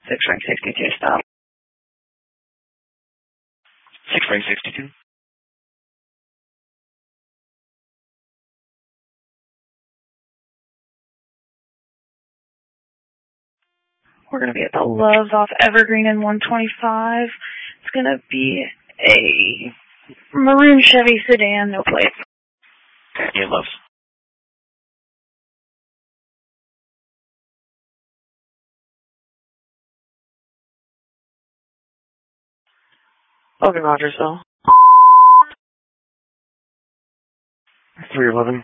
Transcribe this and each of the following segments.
6 ring 62 stop. 6 ring 62. We're going to be at the Loves off Evergreen in 125. It's going to be a maroon Chevy sedan, no plate. Yeah, Loves. Logan Rogersville. 311.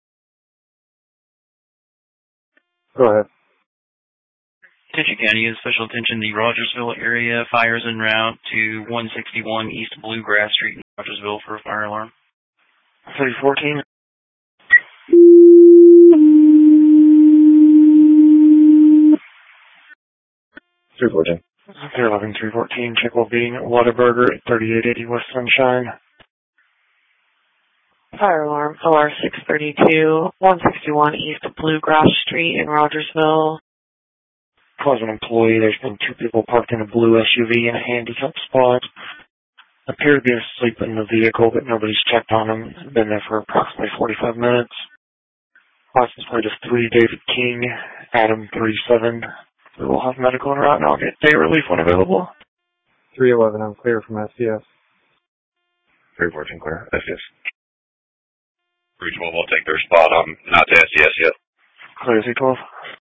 Go ahead. Attention County is special attention. The Rogersville area fires en route to 161 East Bluegrass Street in Rogersville for a fire alarm. 314. .314. 311, 314. Check well being at Whataburger at 3880 West Sunshine. Fire alarm, OR 632, 161 East Bluegrass Street in Rogersville. Cause an employee, there's been 2 people parked in a blue SUV in a handicap spot. Appear to be asleep in the vehicle, but nobody's checked on them. Been there for approximately 45 minutes. License plate is 3 David King, Adam 37. We will have medical en route and I'll get day relief when available. 311, I'm clear from SCS. 314 clear, SCS. 312 will take their spot. I'm not to SCS yet. Clear Z12.